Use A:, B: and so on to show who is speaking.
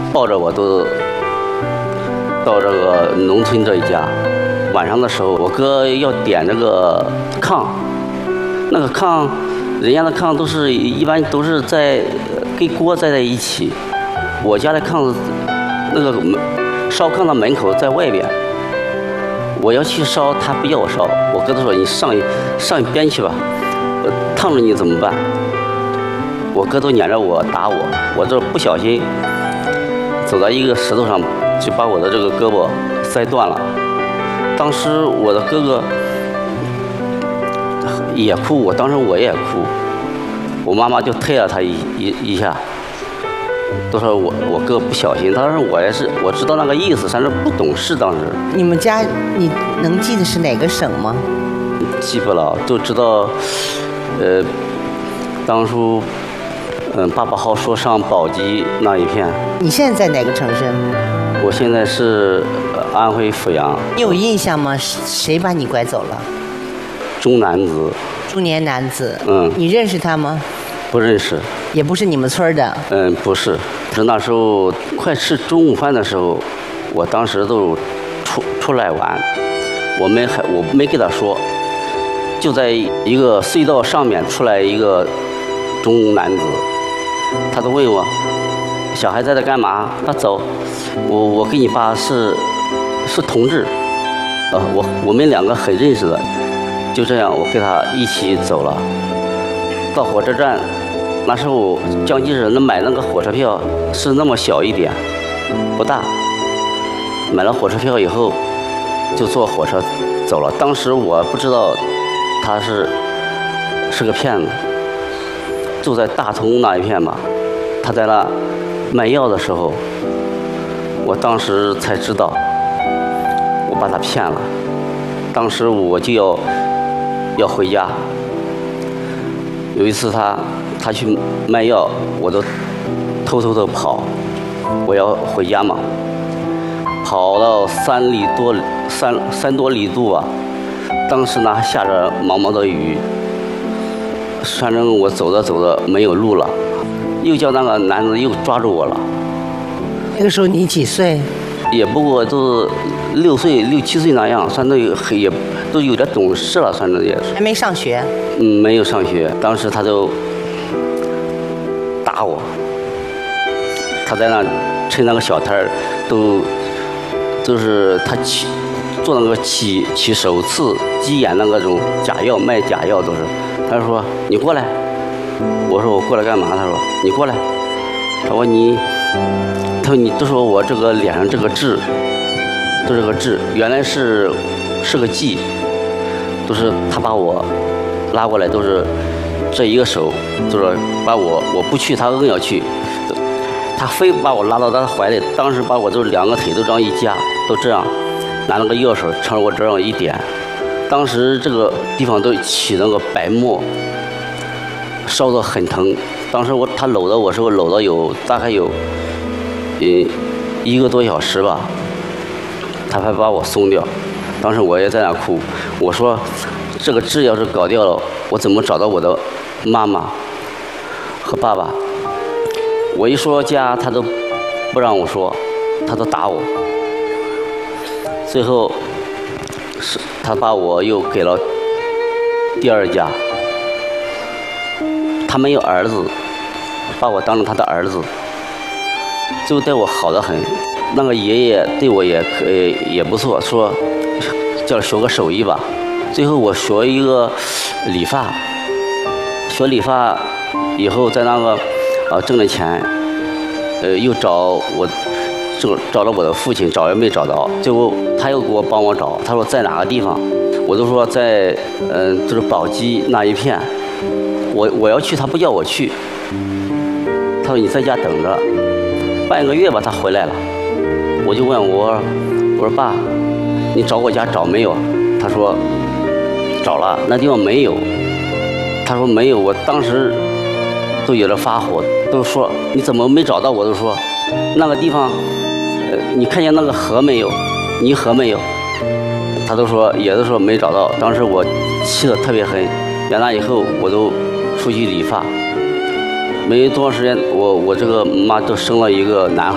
A: 抱着我都到这个农村这一家。晚上的时候，我哥要点那个炕，那个炕，人家的炕一般都是跟锅在一起。我家的炕，那个烧炕的门口在外边。我要去烧，他不要我烧。我哥他说你上一边去吧，烫着你怎么办？我哥都撵着我打我，我这不小心走到一个石头上，就把我的这个胳膊摔断了。当时我的哥哥也哭，当时我也哭，我妈妈就推了他一下，都说我哥不小心。当时我知道那个意思，但是不懂事。当时
B: 你们家你能记得是哪个省吗？
A: 记不了，就知道当初爸爸好说上宝鸡那一片。
B: 你现在在哪个城市？
A: 我现在是安徽阜阳。
B: 你有印象吗？谁把你拐走了？
A: 中男子。
B: 中年男子。
A: 你
B: 认识他吗？
A: 不认识。
B: 也不是你们村的。
A: 不是。是那时候快吃中午饭的时候，我当时都出来玩，我没给他说，就在一个隧道上面出来一个中男子，他都问我小孩在这干嘛？他走，我跟你爸是同志，我们两个很认识的，就这样我跟他一起走了，到火车站。那时候江西人买那个火车票是那么小一点，不大。买了火车票以后，就坐火车走了。当时我不知道他是个骗子，就在大同那一片嘛。他在那卖药的时候，我当时才知道，我把他骗了。当时我就要回家。有一次他去卖药，我都偷偷的跑，我要回家嘛，跑到3多里路啊。当时呢还下着毛毛的雨，反正我走着没有路了，又叫那个男子又抓住我了。
B: 那个时候你几岁？
A: 也不过都6岁6、7岁那样，算也都有点懂事了，算是也是。
B: 还没上学？
A: 没有上学。当时他就打我，他在那趁那个小摊儿都是他做那个起手刺鸡眼那个种假药，卖假药都是。他说你过来，我说我过来干嘛？他说你过来，他说你都说我这个脸上这个痣，都是个痣，原来是个记，都是他把我拉过来，都是这一个手，就是把我不去，他硬要去，他非把我拉到他怀里，当时把我就2个腿都这样一夹，都这样拿那个药水朝我这样一点，当时这个地方都起那个白沫，烧得很疼。当时他搂的我时候搂到大概有1个多小时吧，他才把我松掉。当时我也在那哭，我说这个痣要是搞掉了，我怎么找到我的妈妈和爸爸？我一说家，他都不让我说，他都打我。最后他把我又给了第2家，他没有儿子，把我当成他的儿子，就对我好得很。那个爷爷对我也不错，说叫学个手艺吧。最后我学一个理发，学理发以后在那个挣了钱，又找了我的父亲，找也没找到，最后他又给我帮我找，他说在哪个地方，我都说在就是宝鸡那一片，我要去，他不叫我去，他说你在家等着，半个月吧，他回来了，我就问我说爸，你找我家找没有？他说找了，那地方没有。他说没有，我当时都有点发火，都说你怎么没找到？我都说那个地方，你看见那个河没有？泥河没有？他都说也都说没找到。当时我气得特别狠，完了以后我都出去理发，没多长时间，我这个妈就生了一个男孩。